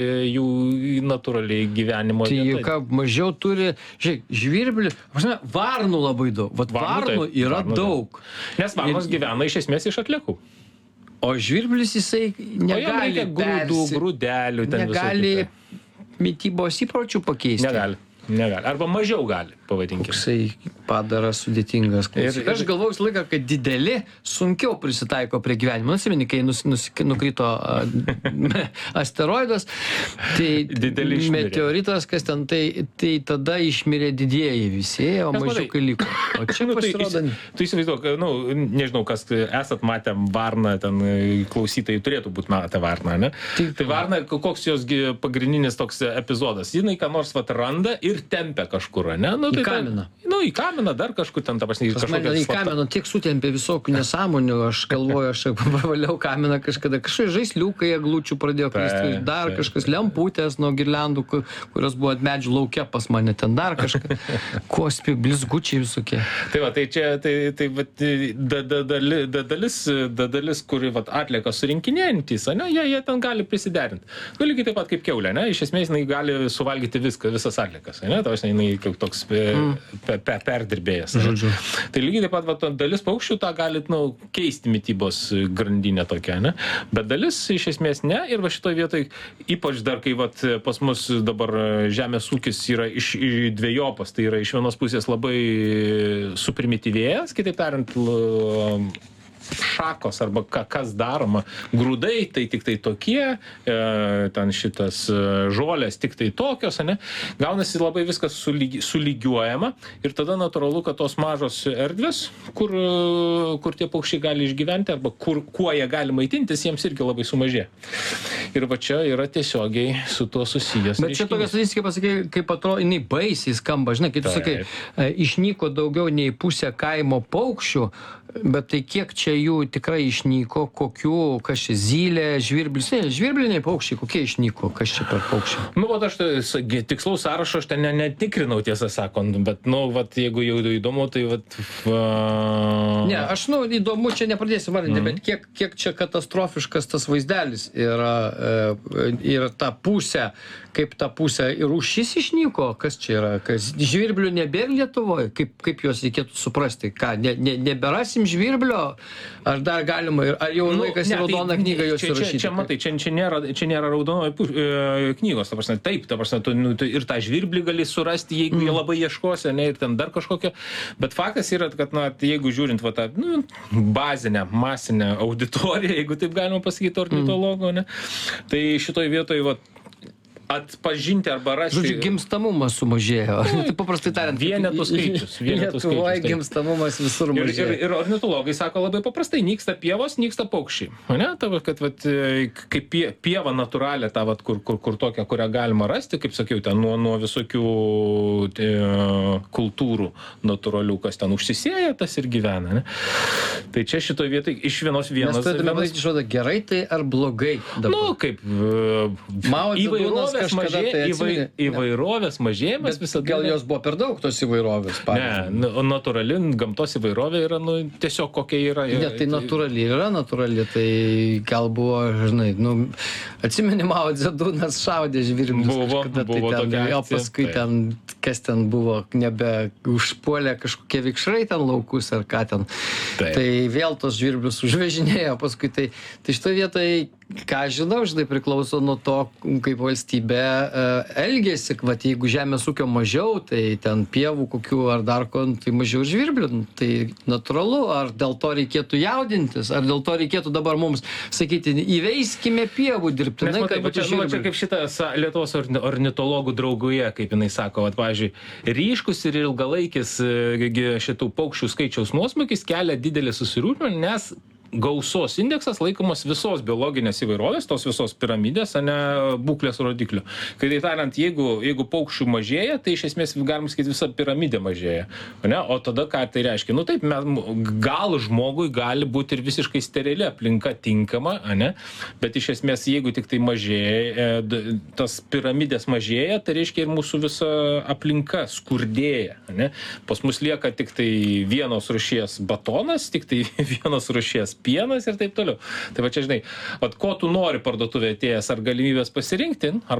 jų natūraliai gyvenimo Tai vieta. ką mažiau turi, žiūrėk, žvirblių, varnų labai daug. Vat varnų taip, yra varnų daug. Nes varnos gyvena iš esmės iš atliekų. O žvirblis jisai O jam negali reikia grūdų, grūdelių, ten negali visokių. mitybos įpročių pakeisti. Negali. Arba mažiau gali, pavadinkime. Koksai padaras sudėtingas. Aš galvoju visą laiką, kad dideli sunkiau prisitaiko prie gyvenimo. Nusimeni, kai nukrito asteroidas, tai meteoritas, kas ten, tai tada išmirė didieji visi, o mažiukai liko. O čia pasirodo... Tu įsivaizduok, nežinau, kas esat matę varną, ten klausytojai turėtų būti matę varną, ne? Tai varna, koks jos pagrindinis toks epizodas? Jinai ką nors randa ir tempia kažkur, ne? Į kaminą. Į kaminą, dar kažkur ten, ta prasme, į kaminą tiek sutempė visokių nesąmonių, aš galvoju, aš pavaliau kaminą kažkada, kažkai žaisliukai eglučių pradėjo kristi, dar kažkas lemputės nuo girliandų, kurios buvo ant medžių lauke pas mane, ten dar kažką, kospi, blizgučiai visokie. Tai va, tai čia, dalis, kuri atliekas surinkinėjantys, jie ten gali prisiderinti. Lygiai taip pat kaip kiaulė, ne? Iš esmės jinai gali suvalgyti visas atliekas, ne? Tai jinai kaip toks perdirbėjas. Tai lygiai taip pat dalis paukščių tą gali keisti mitybos grandinę tokią, ne? Bet dalis iš esmės ne. Ir va šitoje vietoje, ypač dar kai pas mus dabar žemės ūkis yra iš dvejopas, tai yra iš vienos pusės labai suprimityvėjęs, kitaip tariant, šakos arba kas daroma, grūdai tai tik tai tokie, ten šitas žolės tik tai tokios, ne? Gaunasi labai viskas sulygiuojama ir tada natūralu, kad tos mažos erdvės, kur tie paukščiai gali išgyventi arba kuo jie gali maitintis, jiems irgi labai sumažė. Ir va čia yra tiesiogiai su tuo susijęs. Bet čia tokia statistika, pasakai, kaip atrodo, jinai baisiai skamba, žinai, kai tu sakai, išnyko daugiau nei pusė kaimo paukščių, bet tai kiek čia jų tikrai išnyko, kokių, kas čia zylė, žvirblis, žvirbliniai paukščiai, kokie išnyko, kas čia per paukščiai? Nu, vat aš tikslaus sąrašo aš ten netikrinau, tiesą sakant, bet, jeigu jau įdomu, tai Ne, aš, įdomu, čia nepradėsiu vardinti, bet kiek čia katastrofiškas tas vaizdelis yra ta pusė, kaip ta pusė ir rūšis išnyko, kas čia yra, žvirblių nebėra Lietuvoje, kaip juos reikėtų suprasti, ką, neberasim žvirblio, ar dar galima, ar jau laikas į raudoną knygą jos įrašyti? Čia matai, čia nėra raudonoji knygos, ta prasme, taip, ta prasme, ir tą žvirblį gali surasti, jeigu jie labai ieškosi, ne, ir ten dar kažkokio, bet faktas yra, kad, jeigu žiūrint tą, bazinę, masinę auditoriją, jeigu taip galima pasakyti ornitologo, ne, tai šitoj vietoj, atpažinti arba rasti... Žodžiu, gimstamumas sumažėjo. Tai paprastai tariant, vienetų skaičius. Lietuvoje gimstamumas visur mažėjo. Ir ornitologai sako labai paprastai, nyksta pievos, nyksta paukščiai. Ne? Tai, kad kaip pieva natūralė, ta, kur tokia, kurią galima rasti, kaip sakiau, ten nuo visokių kultūrų natūralių, kas ten užsisėja, tas ir gyvena. Ne? Tai čia šitoje vietoje iš vienos... Mes turėtume daryti išvadą, gerai tai ar blogai dabar? Kaip įvairovės mažėjimas visada. Gal jos buvo per daug tos įvairovės? Ne, natūrali gamtos įvairovė yra tiesiog kokia yra. Ne, tai natūrali yra natūrali, tai gal buvo, žinai, atsimeni, Mao Dzedūnas šaudė žvirblius. Buvo tokia akcija. O paskui ten, kas ten buvo, nebe užpuolė kažkokie vikšrai ten laukus ar ką ten. Tai vėl tos žvirblius užvežinėjo paskui. Tai šitoje vietoje, ką žinau, žinai, priklauso nuo to, kaip valstybė elgėsi, kad jeigu žemės ūkio mažiau, tai ten pievų kokių ar dar ko, tai mažiau žvirblių, tai natūralu, ar dėl to reikėtų jaudintis, ar dėl to reikėtų dabar mums sakyti, įveiskime pievų dirbtinai, kad būtų žvirblių. Čia kaip šitas Lietuvos ornitologų drauguje, kaip jinai sako, pavyzdžiui, ryškus ir ilgalaikis šitų paukščių skaičiaus nuosmukis kelia didelį susirūpinimą, nes gausos indeksas laikomas visos biologinės įvairovės, tos visos piramidės, ne būklės rodiklių. Kai tai tariant, jeigu paukščių mažėja, tai iš esmės galim sakyti, visa piramidė mažėja. Ne? O tada ką tai reiškia? Taip, gal žmogui gali būti ir visiškai sterili aplinka tinkama, ne? Bet iš esmės, jeigu tik tai mažėja, tas piramidės mažėja, tai reiškia ir mūsų visa aplinka skurdėja. Ne? Pas mus lieka tik tai vienos rūšies batonas, tik tai vienos rūšies pienas ir taip toliau. Tai va čia, žinai, vat ko tu nori parduotuvėje atėjęs, ar galimybės pasirinkti, ar